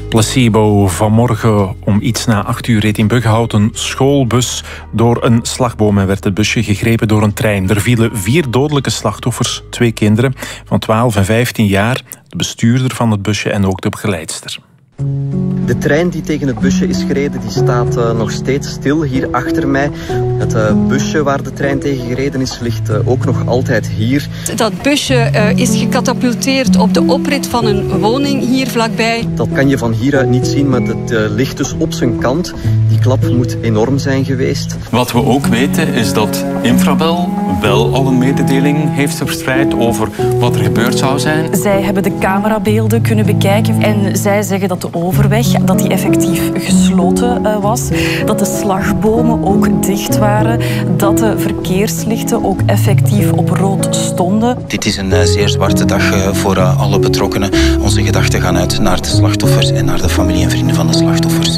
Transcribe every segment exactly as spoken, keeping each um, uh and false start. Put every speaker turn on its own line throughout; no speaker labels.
Placebo. Vanmorgen om iets na acht uur reed in Buggenhout een schoolbus door een slagboom en werd het busje gegrepen door een trein. Er vielen vier dodelijke slachtoffers, twee kinderen van twaalf en vijftien jaar, de bestuurder van het busje en ook de begeleidster.
De trein die tegen het busje is gereden, die staat uh, nog steeds stil hier achter mij. Het uh, busje waar de trein tegen gereden is, ligt uh, ook nog altijd hier.
Dat busje uh, is gecatapulteerd op de oprit van een woning hier vlakbij.
Dat kan je van hieruit niet zien, maar het uh, ligt dus op zijn kant. Die klap moet enorm zijn geweest.
Wat we ook weten is dat Infrabel wel al een mededeling heeft verspreid over wat er gebeurd zou zijn.
Zij hebben de camerabeelden kunnen bekijken en zij zeggen dat de overweg dat die effectief gesloten uh, was, dat de slagbomen ook dicht waren, dat de verkeerslichten ook effectief op rood stonden.
Dit is een uh, zeer zwarte dag uh, voor uh, alle betrokkenen. Onze gedachten gaan uit naar de slachtoffers en naar de familie en vrienden van de slachtoffers.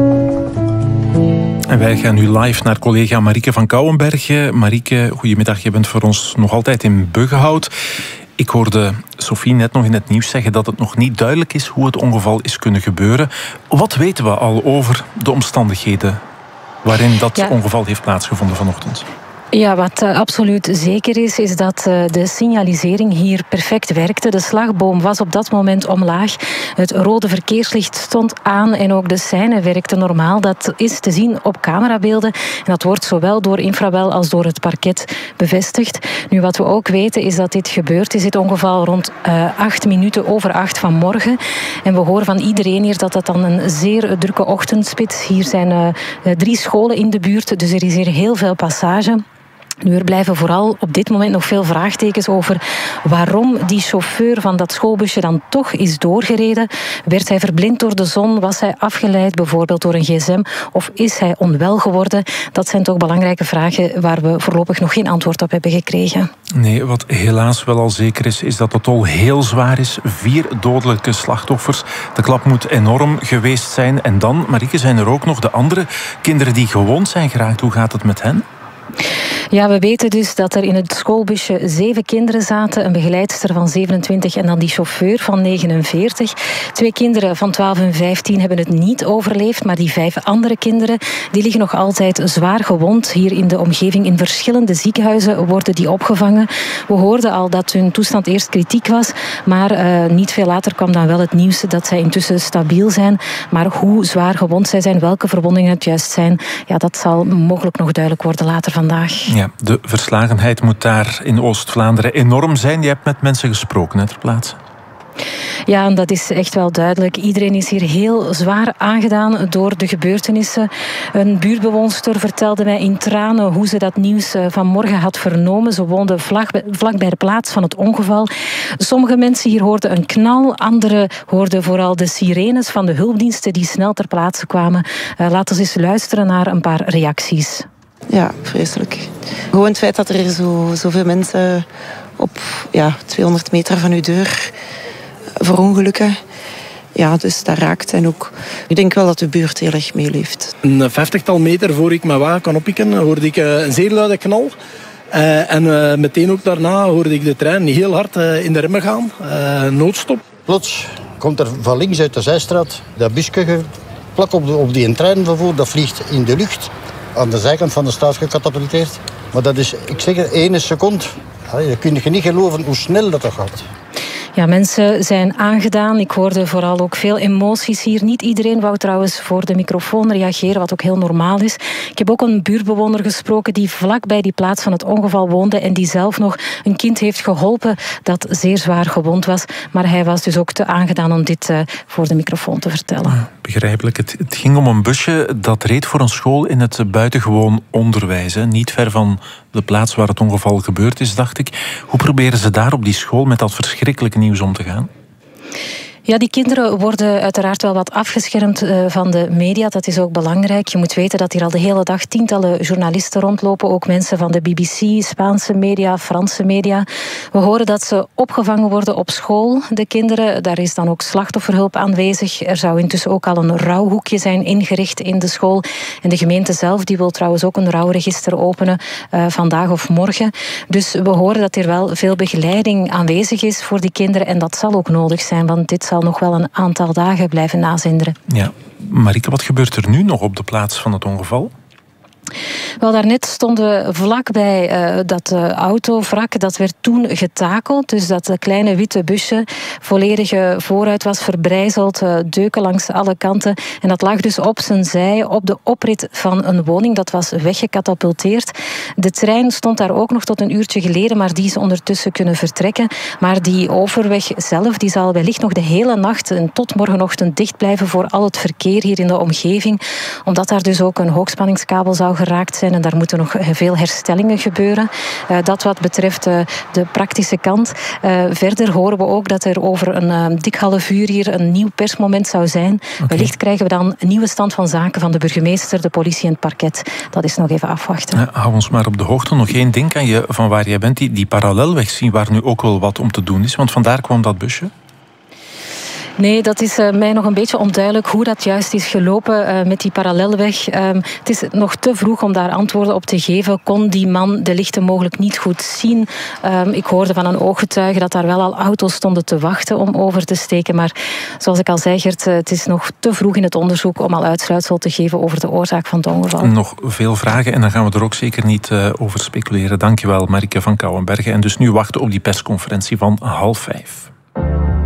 En wij gaan nu live naar collega Marieke van Kouwenbergen. Marieke, goedemiddag. Je bent voor ons nog altijd in Buggenhout. Ik hoorde Sophie net nog in het nieuws zeggen dat het nog niet duidelijk is hoe het ongeval is kunnen gebeuren. Wat weten we al over de omstandigheden waarin dat ja. ongeval heeft plaatsgevonden vanochtend?
Ja, wat uh, absoluut zeker is, is dat uh, de signalisering hier perfect werkte. De slagboom was op dat moment omlaag. Het rode verkeerslicht stond aan en ook de seine werkte normaal. Dat is te zien op camerabeelden. En dat wordt zowel door Infrabel als door het parket bevestigd. Nu, wat we ook weten is dat dit gebeurd is. Dit ongeval rond uh, acht minuten over acht vanmorgen. En we horen van iedereen hier dat dat dan een zeer drukke ochtendspits. Hier zijn uh, uh, drie scholen in de buurt, dus er is hier heel veel passage. Nu, er blijven vooral op dit moment nog veel vraagtekens over waarom die chauffeur van dat schoolbusje dan toch is doorgereden. Werd hij verblind door de zon? Was hij afgeleid bijvoorbeeld door een gsm? Of is hij onwel geworden? Dat zijn toch belangrijke vragen waar we voorlopig nog geen antwoord op hebben gekregen.
Nee, wat helaas wel al zeker is, is dat het tol heel zwaar is. Vier dodelijke slachtoffers. De klap moet enorm geweest zijn. En dan, Marieke, zijn er ook nog de andere kinderen die gewond zijn geraakt. Hoe gaat het met hen?
Ja, we weten dus dat er in het schoolbusje zeven kinderen zaten. Een begeleidster van zevenentwintig en dan die chauffeur van negenenveertig. Twee kinderen van twaalf en vijftien hebben het niet overleefd. Maar die vijf andere kinderen die liggen nog altijd zwaar gewond. Hier in de omgeving in verschillende ziekenhuizen worden die opgevangen. We hoorden al dat hun toestand eerst kritiek was. Maar uh, niet veel later kwam dan wel het nieuws dat zij intussen stabiel zijn. Maar hoe zwaar gewond zij zijn, welke verwondingen het juist zijn, ja, dat zal mogelijk nog duidelijk worden later vandaag.
Ja, de verslagenheid moet daar in Oost-Vlaanderen enorm zijn. Je hebt met mensen gesproken, hè, ter plaatse.
Ja, en dat is echt wel duidelijk. Iedereen is hier heel zwaar aangedaan door de gebeurtenissen. Een buurtbewoonster vertelde mij in tranen hoe ze dat nieuws vanmorgen had vernomen. Ze woonde vlak, vlak bij de plaats van het ongeval. Sommige mensen hier hoorden een knal. Anderen hoorden vooral de sirenes van de hulpdiensten die snel ter plaatse kwamen. Uh, laten we eens luisteren naar een paar reacties.
Ja, vreselijk. Gewoon het feit dat er zo, zoveel mensen op ja, tweehonderd meter van uw deur verongelukken. Ja, dus dat raakt. En ook, ik denk wel dat de buurt heel erg meeleeft.
Een vijftigtal meter voor ik mijn wagen kan oppikken, hoorde ik een zeer luide knal. Uh, en uh, meteen ook daarna hoorde ik de trein heel hard uh, in de remmen gaan. Uh, noodstop.
Plots komt er van links uit de zijstraat dat busje plak op, de, op die treinvervoer. Dat vliegt in de lucht. Aan de zijkant van de straat gecatapulteerd. Maar dat is, ik zeg er, één seconde. Je kunt je niet geloven hoe snel dat gaat.
Ja, mensen zijn aangedaan. Ik hoorde vooral ook veel emoties hier. Niet iedereen wou trouwens voor de microfoon reageren, wat ook heel normaal is. Ik heb ook een buurtbewoner gesproken die vlak bij die plaats van het ongeval woonde en die zelf nog een kind heeft geholpen dat zeer zwaar gewond was. Maar hij was dus ook te aangedaan om dit uh, voor de microfoon te vertellen.
Begrijpelijk. Het, het ging om een busje dat reed voor een school in het buitengewoon onderwijs. Hè. Niet ver van de plaats waar het ongeval gebeurd is, dacht ik. Hoe proberen ze daar op die school met dat verschrikkelijke nieuws om te gaan?
Ja, die kinderen worden uiteraard wel wat afgeschermd uh, van de media. Dat is ook belangrijk. Je moet weten dat hier al de hele dag tientallen journalisten rondlopen. Ook mensen van de B B C, Spaanse media, Franse media. We horen dat ze opgevangen worden op school, de kinderen. Daar is dan ook slachtofferhulp aanwezig. Er zou intussen ook al een rouwhoekje zijn ingericht in de school. En de gemeente zelf die wil trouwens ook een rouwregister openen uh, vandaag of morgen. Dus we horen dat er wel veel begeleiding aanwezig is voor die kinderen. En dat zal ook nodig zijn, want dit zal nog wel een aantal dagen blijven nazinderen.
Ja. Marieke, wat gebeurt er nu nog op de plaats van het ongeval?
Wel, daarnet stonden vlakbij uh, dat uh, autovrak, dat werd toen getakeld. Dus dat uh, kleine witte busje volledig uh, vooruit was verbrijzeld, uh, deuken langs alle kanten. En dat lag dus op zijn zij, op de oprit van een woning. Dat was weggecatapulteerd. De trein stond daar ook nog tot een uurtje geleden, maar die is ondertussen kunnen vertrekken. Maar die overweg zelf, die zal wellicht nog de hele nacht en tot morgenochtend dicht blijven voor al het verkeer hier in de omgeving. Omdat daar dus ook een hoogspanningskabel zou geraakt zijn en daar moeten nog veel herstellingen gebeuren. Uh, dat wat betreft uh, de praktische kant. Uh, verder horen we ook dat er over een uh, dik half uur hier een nieuw persmoment zou zijn. Okay. Wellicht krijgen we dan een nieuwe stand van zaken van de burgemeester, de politie en het parket. Dat is nog even afwachten.
Ja, hou ons maar op de hoogte. Nog één ding, kan je van waar jij bent die, die parallelweg zien waar nu ook wel wat om te doen is? Want vandaar kwam dat busje.
Nee, dat is uh, mij nog een beetje onduidelijk hoe dat juist is gelopen uh, met die parallelweg. Um, het is nog te vroeg om daar antwoorden op te geven. Kon die man de lichten mogelijk niet goed zien? Um, ik hoorde van een ooggetuige dat daar wel al auto's stonden te wachten om over te steken. Maar zoals ik al zei, Gert, uh, het is nog te vroeg in het onderzoek om al uitsluitsel te geven over de oorzaak van het ongeval.
Nog veel vragen en dan gaan we er ook zeker niet uh, over speculeren. Dankjewel, Marieke van Kouwenbergen. En dus nu wachten op die persconferentie van half vijf.